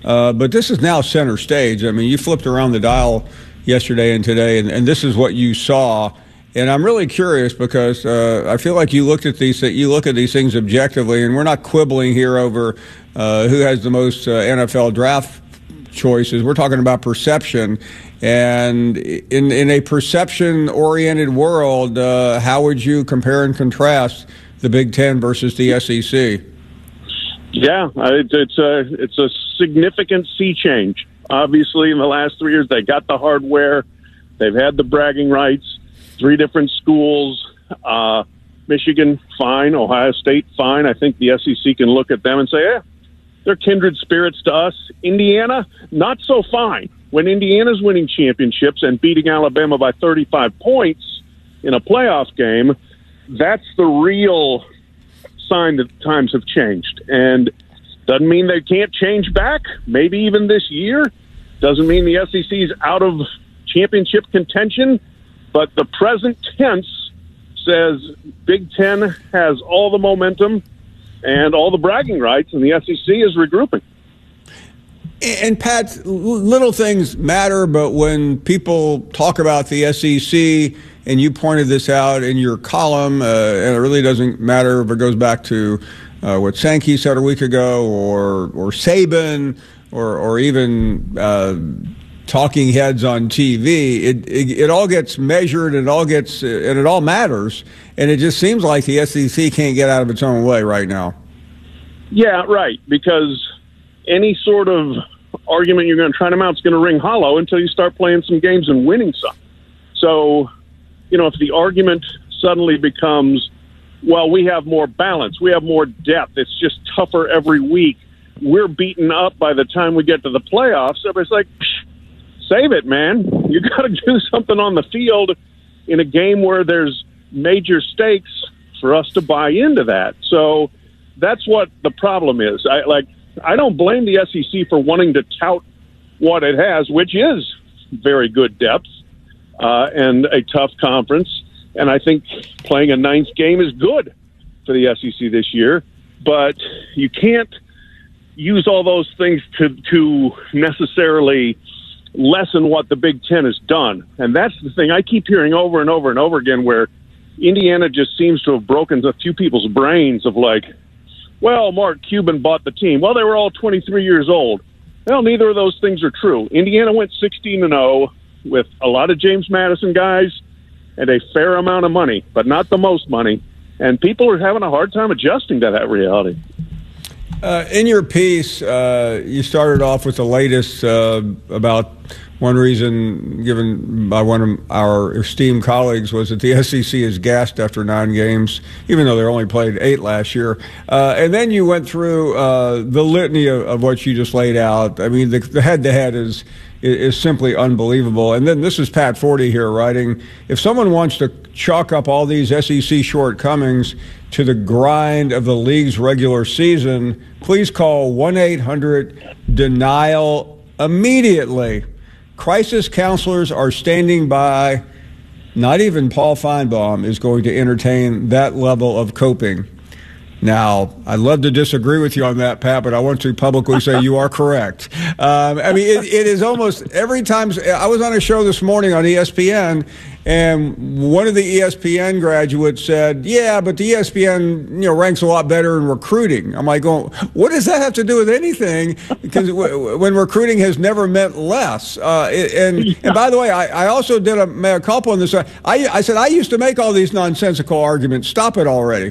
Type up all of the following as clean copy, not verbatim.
but this is now center stage. I mean, you flipped around the dial yesterday and today, and this is what you saw. And I'm really curious because I feel like you look at these things objectively, and we're not quibbling here over who has the most NFL draft choices. We're talking about perception. And in a perception-oriented world, how would you compare and contrast the Big Ten versus the SEC? Yeah, it's a significant sea change. Obviously, in the last 3 years, they got the hardware. They've had the bragging rights. 3 different schools. Michigan, fine. Ohio State, fine. I think the SEC can look at them and say, they're kindred spirits to us. Indiana, not so fine. When Indiana's winning championships and beating Alabama by 35 points in a playoff game, that's the real sign that times have changed. And doesn't mean they can't change back, maybe even this year. Doesn't mean the SEC's out of championship contention. But the present tense says Big Ten has all the momentum and all the bragging rights, and the SEC is regrouping. And, Pat, little things matter, but when people talk about the SEC, and you pointed this out in your column, and it really doesn't matter if it goes back to what Sankey said a week ago or Saban or even talking heads on TV, it all gets measured and it all matters, and it just seems like the SEC can't get out of its own way right now. Yeah, right, because any sort of argument you're going to try to mount is going to ring hollow until you start playing some games and winning some. So, if the argument suddenly becomes, well, we have more balance, we have more depth, it's just tougher every week, we're beaten up by the time we get to the playoffs, everybody's like, save it, man. You got to do something on the field in a game where there's major stakes for us to buy into that. So that's what the problem is. I don't blame the SEC for wanting to tout what it has, which is very good depth and a tough conference. And I think playing a 9th game is good for the SEC this year. But you can't use all those things to necessarily lessen what the Big Ten has done. And that's the thing I keep hearing over and over and over again, where Indiana just seems to have broken a few people's brains of like, well, Mark Cuban bought the team. Well, they were all 23 years old. Well, neither of those things are true. Indiana went 16-0 with a lot of James Madison guys and a fair amount of money, but not the most money. And people are having a hard time adjusting to that reality. In your piece, you started off with the latest about one reason given by one of our esteemed colleagues was that the SEC is gassed after 9 games, even though they only played 8 last year. And then you went through the litany of what you just laid out. I mean, the head-to-head is simply unbelievable. And then this is Pat Forty here writing, if someone wants to chalk up all these SEC shortcomings to the grind of the league's regular season, please call 1-800-DENIAL immediately. Crisis counselors are standing by. Not even Paul Feinbaum is going to entertain that level of coping. Now, I'd love to disagree with you on that, Pat, but I want to publicly say you are correct. I mean, it is almost every time. I was on a show this morning on ESPN, and one of the ESPN graduates said, yeah, but the ESPN ranks a lot better in recruiting. I'm like, going, what does that have to do with anything? Because when recruiting has never meant less. And by the way, I also did a mea culpa on this. I said, I used to make all these nonsensical arguments. Stop it already.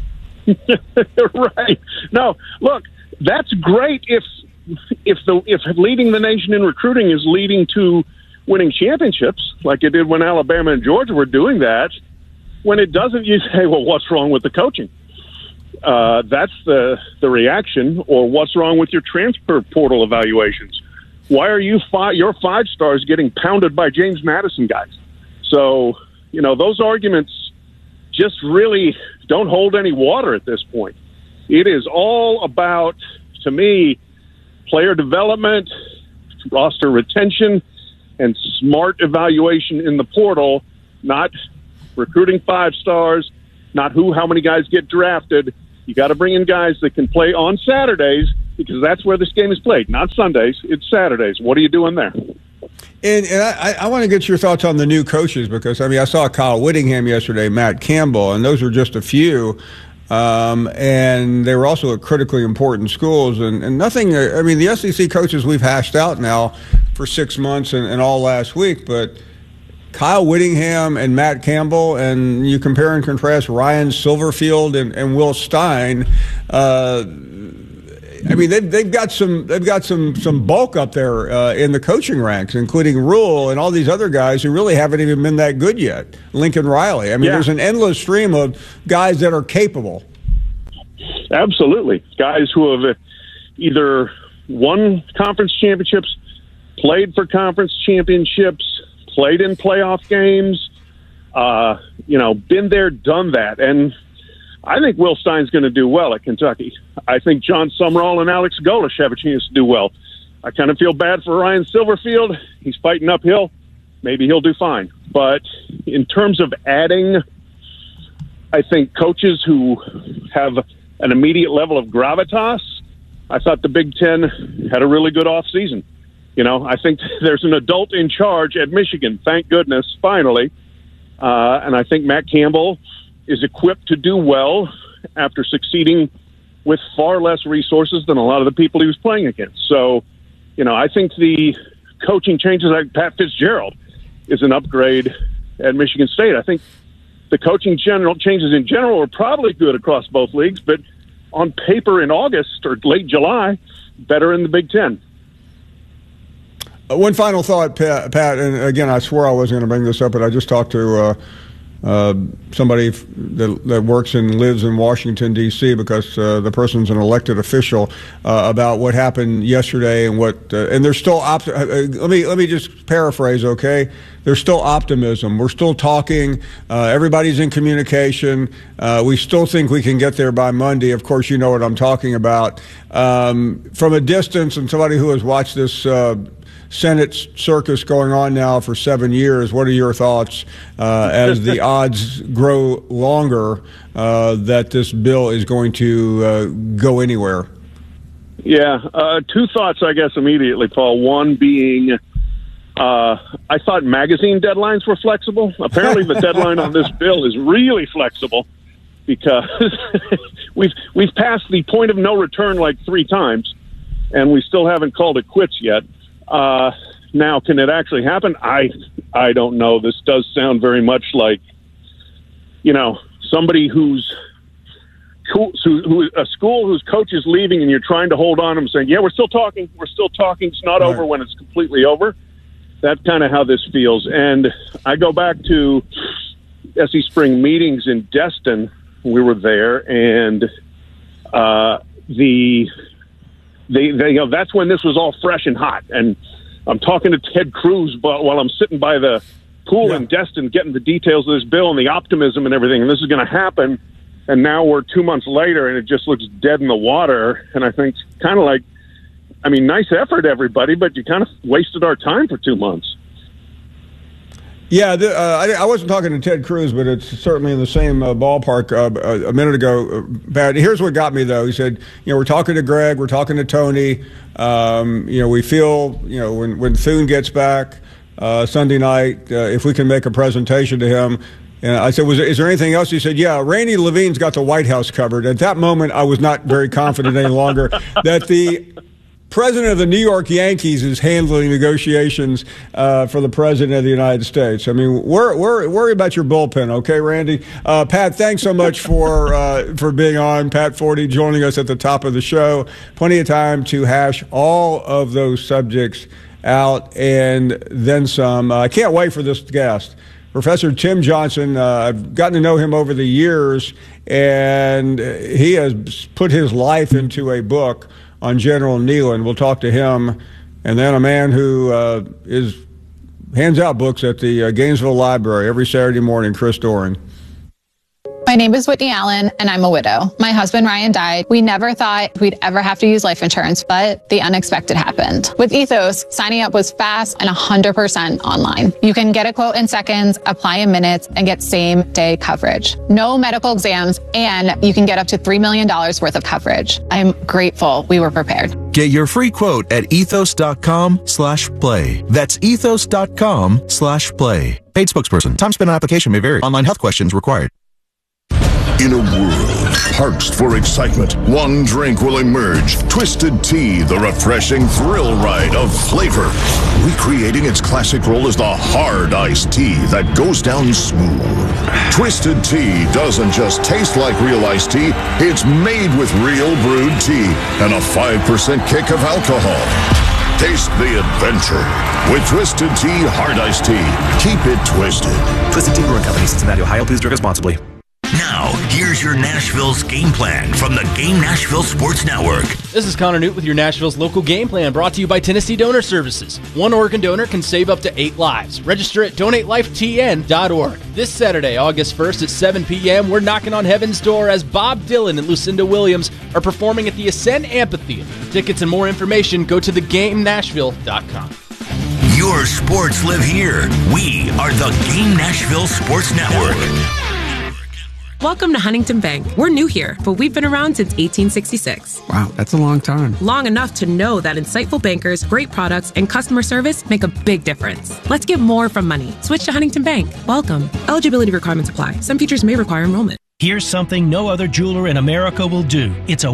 Right. No, look, that's great if leading the nation in recruiting is leading to winning championships, like it did when Alabama and Georgia were doing that. When it doesn't, you say, well, what's wrong with the coaching? That's the reaction. Or what's wrong with your transfer portal evaluations? Why are your 5 stars getting pounded by James Madison guys? So, those arguments just really don't hold any water at this point. It is all about, to me, player development, roster retention, and smart evaluation in the portal, not recruiting 5 stars, not how many guys get drafted. You got to bring in guys that can play on Saturdays because that's where this game is played. Not Sundays, it's Saturdays. What are you doing there? And I want to get your thoughts on the new coaches, because, I mean, I saw Kyle Whittingham yesterday, Matt Campbell, and those were just a few. And they were also at critically important schools. And nothing, I mean, the SEC coaches we've hashed out now for 6 months and all last week, but Kyle Whittingham and Matt Campbell, and you compare and contrast Ryan Silverfield and Will Stein. I mean, they've got some bulk up there in the coaching ranks, including Rule and all these other guys who really haven't even been that good yet. Lincoln Riley. I mean, There's an endless stream of guys that are capable. Absolutely, guys who have either won conference championships, played for conference championships, played in playoff games, been there, done that. And I think Will Stein's going to do well at Kentucky. I think John Sumrall and Alex Golesh have a chance to do well. I kind of feel bad for Ryan Silverfield. He's fighting uphill. Maybe he'll do fine. But in terms of adding, I think coaches who have an immediate level of gravitas, I thought the Big Ten had a really good offseason. I think there's an adult in charge at Michigan, thank goodness, finally. And I think Matt Campbell is equipped to do well after succeeding with far less resources than a lot of the people he was playing against. So, I think the coaching changes like Pat Fitzgerald is an upgrade at Michigan State. I think the coaching changes in general are probably good across both leagues, but on paper in August or late July, better in the Big Ten. One final thought, Pat, and again, I swore I wasn't going to bring this up, but I just talked to somebody that works and lives in Washington, D.C., because the person's an elected official, about what happened yesterday and and there's still let me just paraphrase, okay? There's still optimism. We're still talking. Everybody's in communication. We still think we can get there by Monday. Of course, you know what I'm talking about. From a distance, and somebody who has watched this Senate circus going on now for 7 years, what are your thoughts as the odds grow longer that this bill is going to go anywhere? Yeah, two thoughts, I guess, immediately, Paul. One being, I thought magazine deadlines were flexible. Apparently the deadline on this bill is really flexible, because we've passed the point of no return like 3 times, and we still haven't called it quits yet. Now, can it actually happen? I don't know. This does sound very much like, somebody who a school whose coach is leaving, and you're trying to hold on to them, saying, yeah, we're still talking. It's not over when it's completely over. That's kind of how this feels. And I go back to SE Spring meetings in Destin. We were there, and that's when this was all fresh and hot. And I'm talking to Ted Cruz while I'm sitting by the pool in Destin, getting the details of this bill and the optimism and everything. And this is going to happen. And now we're 2 months later, and it just looks dead in the water. And I think kind of like, nice effort, everybody, but you kind of wasted our time for 2 months. Yeah, I wasn't talking to Ted Cruz, but it's certainly in the same ballpark a minute ago. Pat, here's what got me, though. He said, we're talking to Greg, we're talking to Tony. We feel, when Thune gets back Sunday night, if we can make a presentation to him. And I said, is there anything else? He said, yeah, Randy Levine's got the White House covered. At that moment, I was not very confident any longer that the president of the New York Yankees is handling negotiations for the president of the United States. Worry about your bullpen, okay, Randy? Pat, thanks so much for being on. Pat Forty joining us at the top of the show. Plenty of time to hash all of those subjects out and then some. I can't wait for this guest. Professor Tim Johnson, I've gotten to know him over the years, and he has put his life into a book on General Neyland. We'll talk to him. And then a man who hands out books at the Gainesville Library every Saturday morning, Chris Doran. My name is Whitney Allen, and I'm a widow. My husband, Ryan, died. We never thought we'd ever have to use life insurance, but the unexpected happened. With Ethos, signing up was fast and 100% online. You can get a quote in seconds, apply in minutes, and get same-day coverage. No medical exams, and you can get up to $3 million worth of coverage. I'm grateful we were prepared. Get your free quote at ethos.com/play. That's ethos.com/play. Paid spokesperson. Time spent on application may vary. Online health questions required. In a world parched for excitement, one drink will emerge. Twisted Tea, the refreshing thrill ride of flavor. Recreating its classic role as the hard iced tea that goes down smooth. Twisted Tea doesn't just taste like real iced tea, it's made with real brewed tea and a 5% kick of alcohol. Taste the adventure with Twisted Tea Hard Iced Tea. Keep it twisted. Twisted Tea Brewing Company, Cincinnati, Ohio. Please drink responsibly. Now, here's your Nashville's game plan from the Game Nashville Sports Network. This is Connor Newt with your Nashville's local game plan, brought to you by Tennessee Donor Services. One organ donor can save up to 8 lives. Register at donatelifetn.org. This Saturday, August 1st at 7 p.m., we're knocking on heaven's door as Bob Dylan and Lucinda Williams are performing at the Ascend Amphitheater. For tickets and more information, go to thegamenashville.com. Your sports live here. We are the Game Nashville Sports Network. Welcome to Huntington Bank. We're new here, but we've been around since 1866. Wow, that's a long time. Long enough to know that insightful bankers, great products, and customer service make a big difference. Let's get more from money. Switch to Huntington Bank. Welcome. Eligibility requirements apply. Some features may require enrollment. Here's something no other jeweler in America will do. It's a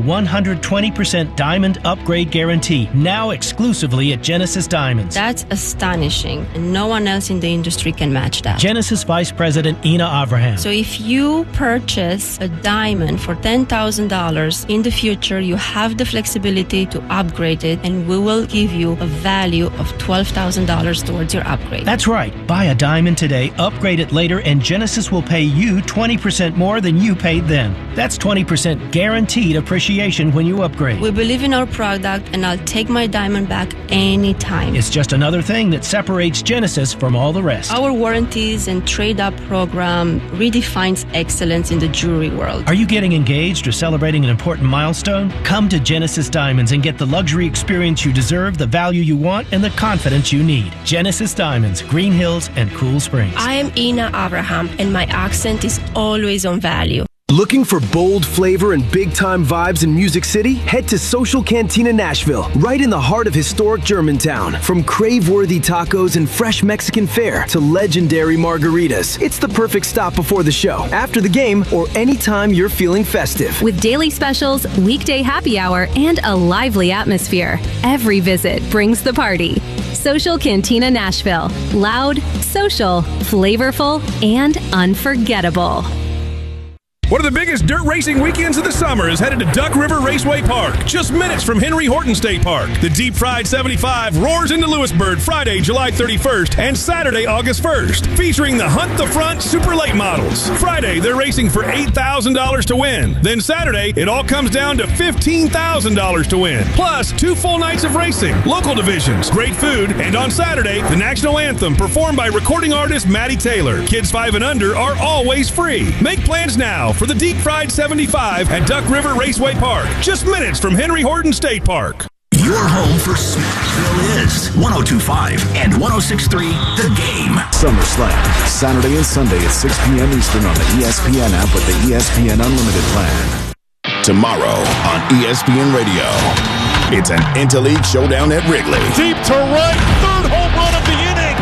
120% diamond upgrade guarantee, now exclusively at Genesis Diamonds. That's astonishing, and no one else in the industry can match that. Genesis Vice President Ina Avraham. So if you purchase a diamond for $10,000, in the future you have the flexibility to upgrade it, and we will give you a value of $12,000 towards your upgrade. That's right. Buy a diamond today, upgrade it later, and Genesis will pay you 20% more than you paid them. That's 20% guaranteed appreciation when you upgrade. We believe in our product, and I'll take my diamond back anytime. It's just another thing that separates Genesis from all the rest. Our warranties and trade-up program redefines excellence in the jewelry world. Are you getting engaged or celebrating an important milestone? Come to Genesis Diamonds and get the luxury experience you deserve, the value you want, and the confidence you need. Genesis Diamonds, Green Hills, and Cool Springs. I am Ina Avraham, and my accent is always on value. Looking for bold flavor and big-time vibes in Music City? Head to Social Cantina Nashville, right in the heart of historic Germantown. From crave-worthy tacos and fresh Mexican fare to legendary margaritas, it's the perfect stop before the show, after the game, or anytime you're feeling festive. With daily specials, weekday happy hour, and a lively atmosphere, every visit brings the party. Social Cantina Nashville. Loud, social, flavorful, and unforgettable. One of the biggest dirt racing weekends of the summer is headed to Duck River Raceway Park, just minutes from Henry Horton State Park. The Deep Fried 75 roars into Lewisburg Friday, July 31st and Saturday, August 1st, featuring the Hunt the Front Super Late models. Friday, they're racing for $8,000 to win. Then Saturday, it all comes down to $15,000 to win. Plus, 2 full nights of racing, local divisions, great food, and on Saturday, the National Anthem performed by recording artist Maddie Taylor. Kids 5 and under are always free. Make plans now for the Deep Fried 75 at Duck River Raceway Park, just minutes from Henry Horton State Park. Your home for Smashville is 102.5 and 106.3 The Game. SummerSlam, Saturday and Sunday at 6 p.m. Eastern on the ESPN app with the ESPN Unlimited plan. Tomorrow on ESPN Radio, it's an Interleague showdown at Wrigley. Deep to right, third home run of the inning,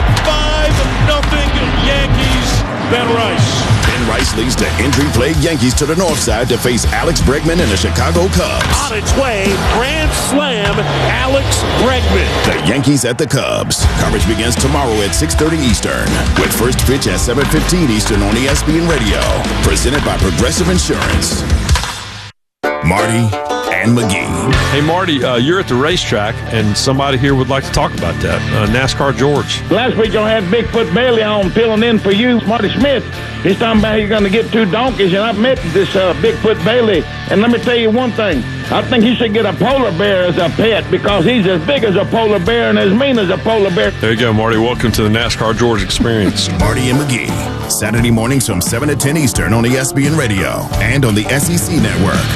5-0 Yankees. Ben Rice. Ben Rice leads the injury-plagued Yankees to the north side to face Alex Bregman and the Chicago Cubs. On its way, grand slam, Alex Bregman. The Yankees at the Cubs. Coverage begins tomorrow at 6:30 Eastern, with first pitch at 7:15 Eastern on ESPN Radio. Presented by Progressive Insurance. Marty and McGee. Hey, Marty, you're at the racetrack, and somebody here would like to talk about that. NASCAR George. Last week, I had Bigfoot Bailey on filling in for you, Marty Smith. He's talking about he's going to get 2 donkeys, and I've met this Bigfoot Bailey. And let me tell you one thing. I think he should get a polar bear as a pet because he's as big as a polar bear and as mean as a polar bear. There you go, Marty. Welcome to the NASCAR George experience. Marty and McGee, Saturday mornings from 7 to 10 Eastern on ESPN Radio and on the SEC Network.